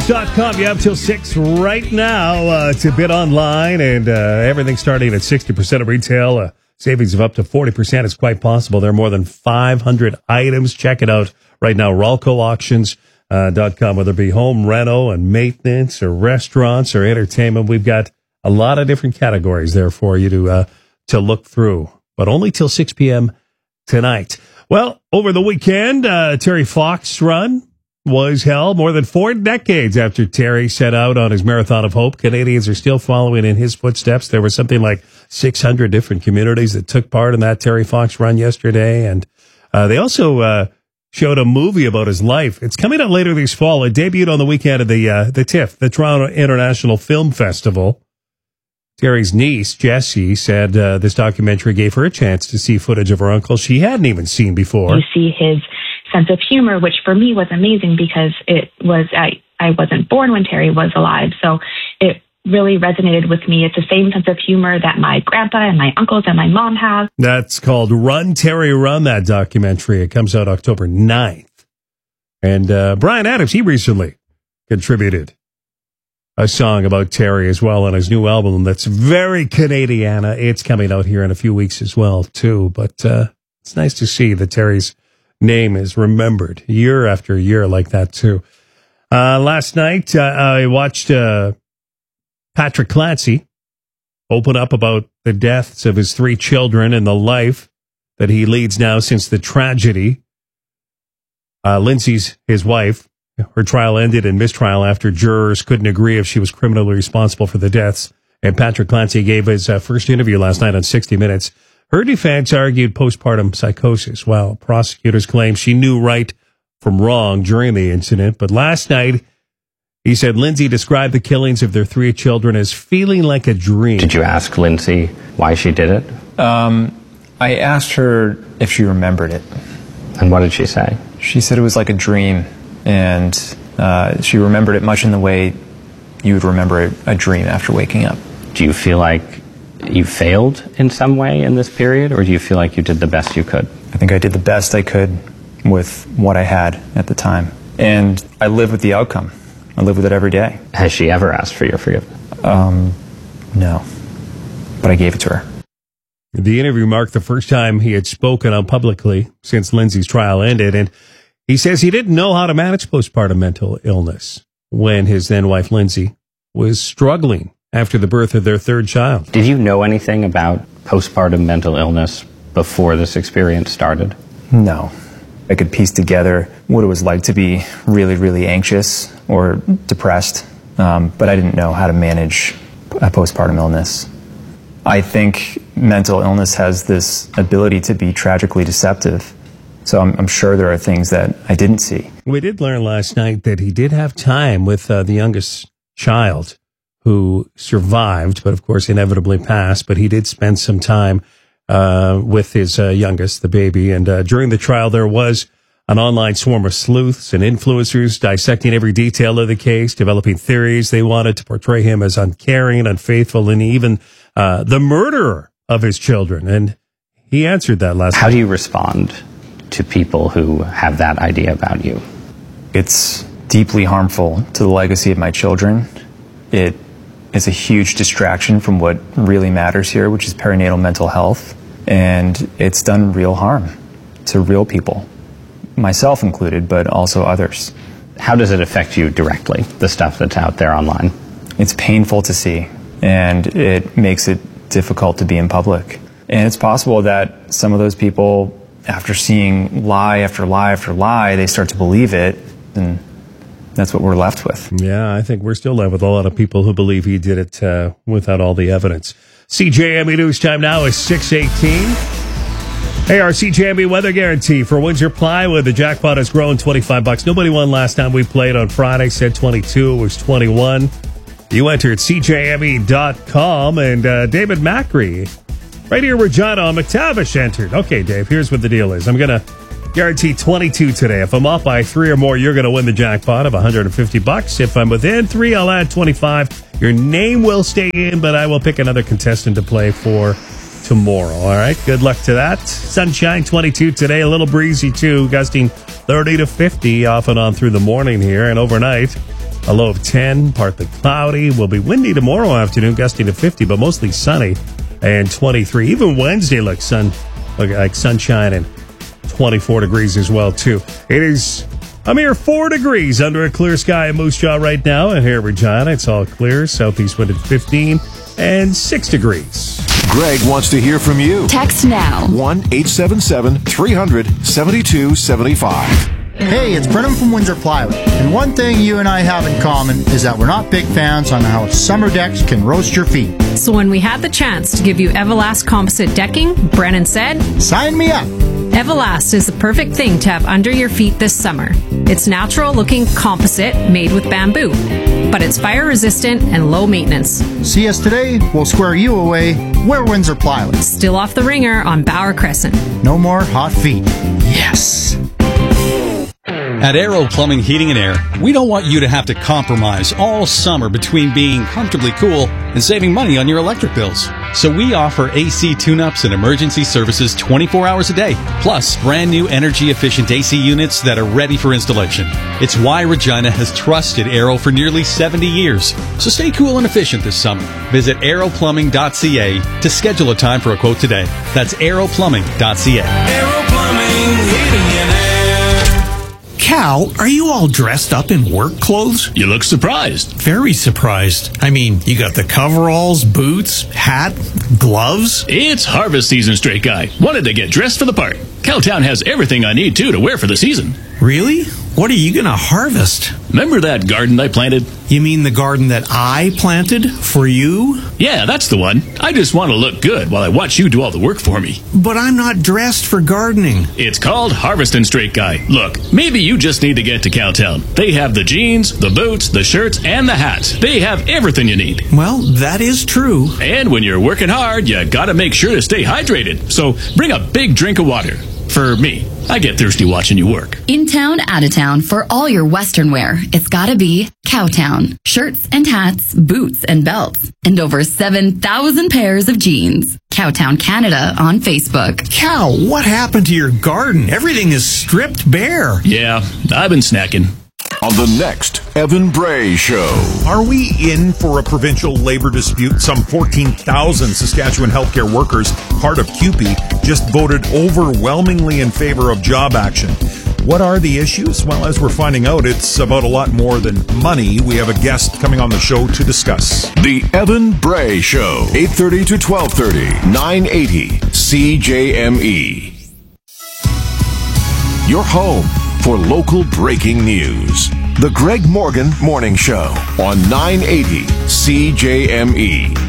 BidOnLines.com. You have till 6 right now to bid online, and everything starting at 60% of retail. Savings of up to 40% is quite possible. There are more than 500 items. Check it out right now. RALCOauctions.com. Whether it be home rental and maintenance or restaurants or entertainment, we've got a lot of different categories there for you to look through. But only till 6 p.m. tonight. Well, over the weekend, Terry Fox run was held more than 4 decades after Terry set out on his Marathon of Hope. Canadians are still following in his footsteps. There were something like 600 different communities that took part in that Terry Fox run yesterday. And they also showed a movie about his life. It's coming out later this fall. It debuted on the weekend of the TIFF, the Toronto International Film Festival. Terry's niece, Jessie, said this documentary gave her a chance to see footage of her uncle she hadn't even seen before. You see his sense of humor, which for me was amazing because I wasn't born when Terry was alive. So it really resonated with me. It's the same sense of humor that my grandpa and my uncles and my mom have. That's called Run, Terry, Run, that documentary. It comes out October 9th. And Bryan Adams, he recently contributed a song about Terry as well on his new album that's very Canadiana. It's coming out here in a few weeks as well, too. But it's nice to see that Terry's name is remembered year after year like that, too. Last night, I watched Patrick Clancy open up about the deaths of his 3 children and the life that he leads now since the tragedy. Lindsay's his wife. Her trial ended in mistrial after jurors couldn't agree if she was criminally responsible for the deaths. And Patrick Clancy gave his first interview last night on 60 Minutes. Her defense argued postpartum psychosis, while prosecutors claim she knew right from wrong during the incident. But last night, he said Lindsay described the killings of their 3 children as feeling like a dream. Did you ask Lindsay why she did it? I asked her if she remembered it. And what did she say? She said it was like a dream, and she remembered it much in the way you would remember a dream after waking up. Do you feel like you failed in some way in this period, or do you feel like you did the best you could? I think I did the best I could with what I had at the time. And I live with the outcome. I live with it every day. Has she ever asked for your forgiveness? No. But I gave it to her. The interview marked the first time he had spoken out publicly since Lindsay's trial ended, and he says he didn't know how to manage postpartum mental illness when his then-wife Lindsay was struggling after the birth of their 3rd child. Did you know anything about postpartum mental illness before this experience started? No. I could piece together what it was like to be really, really anxious or depressed, but I didn't know how to manage a postpartum illness. I think mental illness has this ability to be tragically deceptive. So I'm sure there are things that I didn't see. We did learn last night that he did have time with the youngest child who survived, but of course inevitably passed. But he did spend some time with his youngest, the baby. And during the trial, there was an online swarm of sleuths and influencers dissecting every detail of the case, developing theories. They wanted to portray him as uncaring, unfaithful, and even the murderer of his children. And he answered that last night. How do you respond to people who have that idea about you? It's deeply harmful to the legacy of my children. It is a huge distraction from what really matters here, which is perinatal mental health. And it's done real harm to real people, myself included, but also others. How does it affect you directly, the stuff that's out there online? It's painful to see, and it makes it difficult to be in public. And it's possible that some of those people, after seeing lie after lie after lie, they start to believe it, and that's what we're left with. Yeah, I think we're still left with a lot of people who believe he did it without all the evidence. CJME News time now is 6:18. Hey, our CJME weather guarantee for Windsor Plywood. The jackpot has grown $25. Nobody won last time we played on Friday. Said 22. It was 21. You entered CJME.com, and David Macri, right here, Regina on McTavish entered. Okay, Dave, here's what the deal is. I'm going to guarantee 22 today. If I'm off by 3 or more, you're going to win the jackpot of $150. If I'm within 3, I'll add 25. Your name will stay in, but I will pick another contestant to play for tomorrow. All right, good luck to that. Sunshine 22 today, a little breezy too, gusting 30 to 50 off and on through the morning here, and overnight a low of 10, partly cloudy. Will be windy tomorrow afternoon, gusting to 50, but mostly sunny, and 23. Even Wednesday looks like sunshine and 24 degrees as well, too. It is a mere 4 degrees under a clear sky in Moose Jaw right now. And here in Regina, it's all clear. Southeast wind at 15 and 6 degrees. Greg wants to hear from you. Text now. 1-877-300-7275. Hey, it's Brennan from Windsor Plywood. And one thing you and I have in common is that we're not big fans on how summer decks can roast your feet. So when we had the chance to give you Everlast composite decking, Brennan said, "Sign me up." Everlast is the perfect thing to have under your feet this summer. It's natural-looking composite made with bamboo, but it's fire-resistant and low maintenance. See us today, we'll square you away. We're Windsor Plywood. Still off the ringer on Bauer Crescent. No more hot feet. Yes. At Aero Plumbing, Heating and Air, we don't want you to have to compromise all summer between being comfortably cool and saving money on your electric bills. So we offer AC tune-ups and emergency services 24 hours a day, plus brand new energy-efficient AC units that are ready for installation. It's why Regina has trusted Aero for nearly 70 years. So stay cool and efficient this summer. Visit aeroplumbing.ca to schedule a time for a quote today. That's aeroplumbing.ca. Aero Plumbing, Heating and Air. Cal, are you all dressed up in work clothes? You look surprised. Very surprised. I mean, you got the coveralls, boots, hat, gloves. It's harvest season, straight guy. Wanted to get dressed for the part. Cowtown has everything I need, too, to wear for the season. Really? What are you going to harvest? Remember that garden I planted? You mean the garden that I planted for you? Yeah, that's the one. I just want to look good while I watch you do all the work for me. But I'm not dressed for gardening. It's called Harvestin' Straight Guy. Look, maybe you just need to get to Cowtown. They have the jeans, the boots, the shirts, and the hats. They have everything you need. Well, that is true. And when you're working hard, you gotta make sure to stay hydrated. So bring a big drink of water. For me, I get thirsty watching you work. In town, out of town, for all your Western wear, it's gotta be Cowtown. Shirts and hats, boots and belts, and over 7,000 pairs of jeans. Cowtown Canada on Facebook. Cal, what happened to your garden? Everything is stripped bare. Yeah, I've been snacking. On the next Evan Bray Show. Are we in for a provincial labor dispute? Some 14,000 Saskatchewan healthcare workers, part of CUPE, just voted overwhelmingly in favor of job action. What are the issues? Well, as we're finding out, it's about a lot more than money. We have a guest coming on the show to discuss. The Evan Bray Show, 8:30 to 12:30, 980 CJME. Your home for local breaking news. The Greg Morgan Morning Show on 980 CJME.